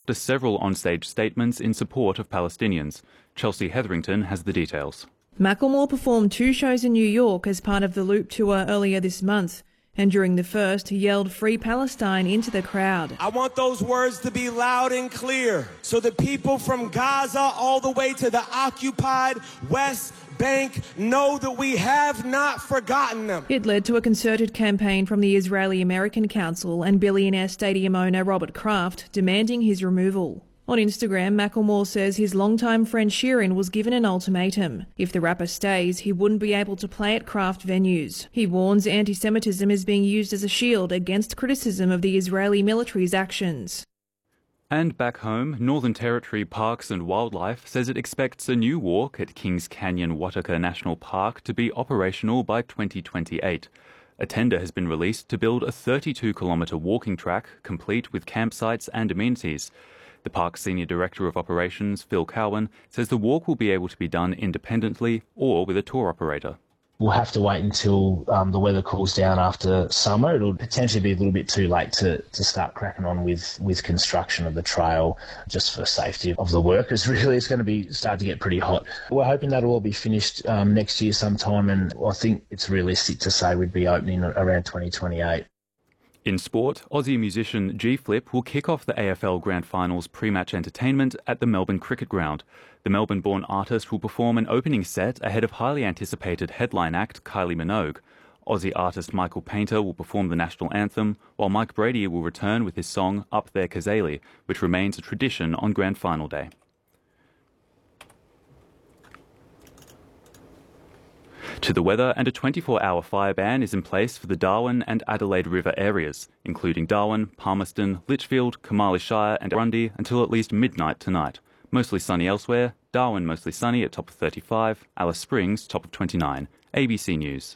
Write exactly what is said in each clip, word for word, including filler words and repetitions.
after several onstage statements in support of Palestinians. Chelsea Hetherington has the details. Macklemore performed two shows in New York as part of the Loop tour earlier this month, and during the first he yelled "Free Palestine" into the crowd. I want those words to be loud and clear so the people from Gaza all the way to the occupied West Bank know that we have not forgotten them. It led to a concerted campaign from the Israeli-American Council and billionaire stadium owner Robert Kraft demanding his removal. On Instagram, Macklemore says his longtime friend Sheeran was given an ultimatum. If the rapper stays, he wouldn't be able to play at Kraft venues. He warns anti-Semitism is being used as a shield against criticism of the Israeli military's actions. And back home, Northern Territory Parks and Wildlife says it expects a new walk at Kings Canyon Wataka National Park to be operational by twenty twenty-eight. A tender has been released to build a thirty-two kilometre walking track, complete with campsites and amenities. The park's Senior Director of Operations, Phil Cowan, says the walk will be able to be done independently or with a tour operator. We'll have to wait until um, the weather cools down after summer. It'll potentially be a little bit too late to, to start cracking on with, with construction of the trail, just for safety of the workers. Really, it's going to be start to get pretty hot. We're hoping that'll all be finished um, next year sometime, and I think it's realistic to say we'd be opening around twenty twenty-eight. In sport, Aussie musician G-Flip will kick off the A F L Grand Finals pre-match entertainment at the Melbourne Cricket Ground. The Melbourne-born artist will perform an opening set ahead of highly anticipated headline act Kylie Minogue. Aussie artist Michael Painter will perform the national anthem, while Mike Brady will return with his song Up There Kazali, which remains a tradition on Grand Final Day. To the weather, and a twenty-four hour fire ban is in place for the Darwin and Adelaide River areas, including Darwin, Palmerston, Litchfield, Kamali Shire and Grundy until at least midnight tonight. Mostly sunny elsewhere, Darwin mostly sunny at top of thirty-five, Alice Springs top of twenty-nine. A B C News.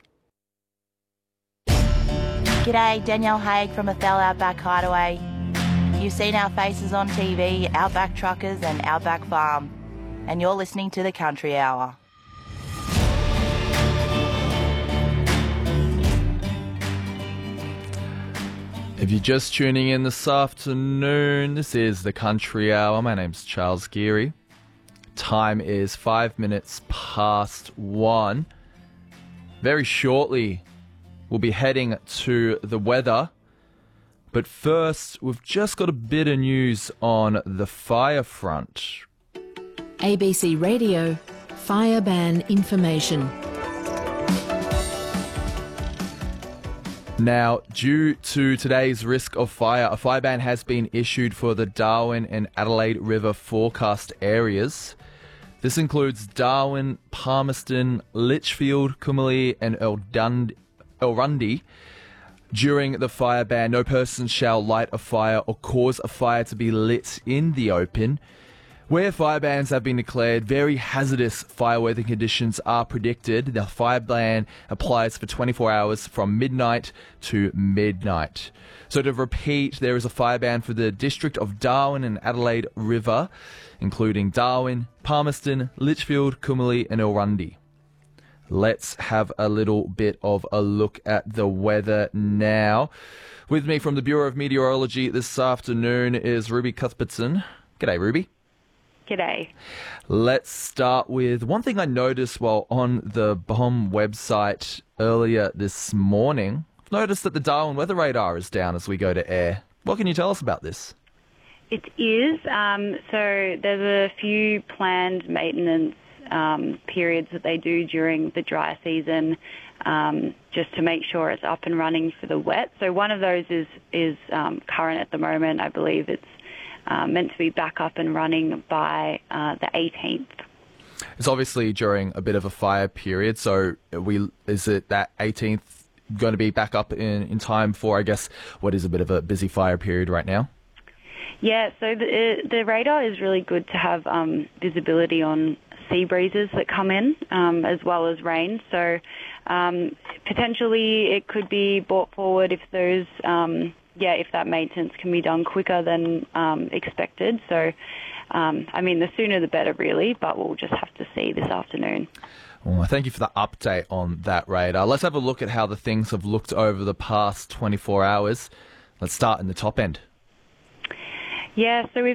G'day, Danielle Haig from Athel Outback Hideaway. You've seen our faces on T V, Outback Truckers and Outback Farm. And you're listening to the Country Hour. If you're just tuning in this afternoon, this is the Country Hour. My name's Charles Geary. Time is five minutes past one. Very shortly, we'll be heading to the weather. But first, we've just got a bit of news on the fire front. A B C Radio, fire ban information. Now, due to today's risk of fire, a fire ban has been issued for the Darwin and Adelaide River forecast areas. This includes Darwin, Palmerston, Litchfield, Kumali and Elrundy. During the fire ban, no person shall light a fire or cause a fire to be lit in the open. Where fire bans have been declared, very hazardous fire weather conditions are predicted. The fire ban applies for twenty-four hours from midnight to midnight. So to repeat, there is a fire ban for the district of Darwin and Adelaide River, including Darwin, Palmerston, Litchfield, Kumali and Elrundy. Let's have a little bit of a look at the weather now. With me from the Bureau of Meteorology this afternoon is Ruby Cuthbertson. G'day, Ruby. G'day. Let's start with one thing I noticed while on the B O M website earlier this morning. I've noticed that the Darwin weather radar is down as we go to air. What can you tell us about this? It is. Um, so there's a few planned maintenance um, periods that they do during the dry season um, just to make sure it's up and running for the wet. So one of those is, is um, current at the moment. I believe it's Uh, meant to be back up and running by uh, the eighteenth. It's obviously during a bit of a fire period, so we is it that eighteenth going to be back up in, in time for, I guess, what is a bit of a busy fire period right now? Yeah, so the, the radar is really good to have um, visibility on sea breezes that come in, um, as well as rain. So um, potentially it could be brought forward if those... Um, yeah, if that maintenance can be done quicker than um, expected. So, um, I mean, the sooner the better, really, but we'll just have to see this afternoon. Well, thank you for the update on that radar. Let's have a look at how the things have looked over the past twenty-four hours. Let's start in the top end. Yeah, so we've